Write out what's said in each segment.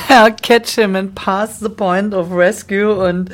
Catch him and pass the point of rescue. Und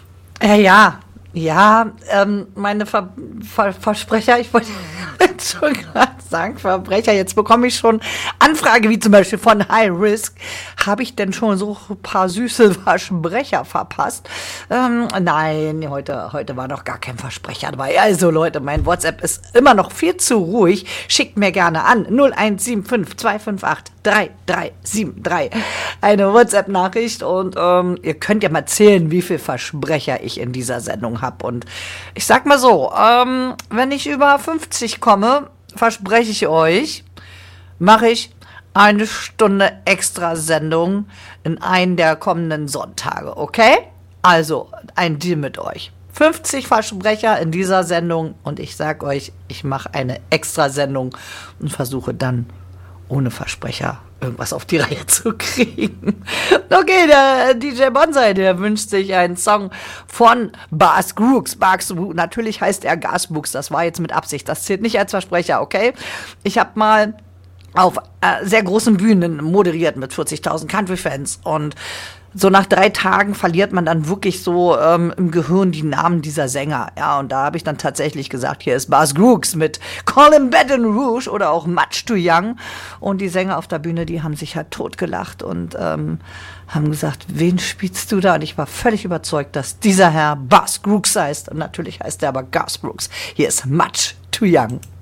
meine Versprecher, ich wollte jetzt schon gerade sagen, Verbrecher, jetzt bekomme ich schon Anfrage, wie zum Beispiel von High Risk. Habe ich denn schon so ein paar süße Versprecher verpasst? Nein, heute war noch gar kein Versprecher dabei. Also Leute, mein WhatsApp ist immer noch viel zu ruhig. Schickt mir gerne an 0175 258 3373 eine WhatsApp-Nachricht und ihr könnt ja mal zählen, wie viel Versprecher ich in dieser Sendung habe. Und ich sag mal so, wenn ich über 50 komme, verspreche ich euch, mache ich eine Stunde extra Sendung in einen der kommenden Sonntage, okay? Also, ein Deal mit euch. 50 Versprecher in dieser Sendung und ich sag euch, ich mache eine extra Sendung und versuche dann ohne Versprecher irgendwas auf die Reihe zu kriegen. Okay, der DJ Bonsai, der wünscht sich einen Song von Bas Brooks. Natürlich heißt er Gas Brooks, das war jetzt mit Absicht, das zählt nicht als Versprecher, okay? Ich habe mal auf sehr großen Bühnen moderiert mit 40.000 Country-Fans und so nach 3 Tagen verliert man dann wirklich so im Gehirn die Namen dieser Sänger. Ja, und da habe ich dann tatsächlich gesagt, hier ist Bas Brooks mit Colin Baton Rouge oder auch Much Too Young. Und die Sänger auf der Bühne, die haben sich halt totgelacht und haben gesagt, wen spielst du da? Und ich war völlig überzeugt, dass dieser Herr Bas Brooks heißt. Und natürlich heißt er aber Gas Brooks. Hier ist Much Too Young.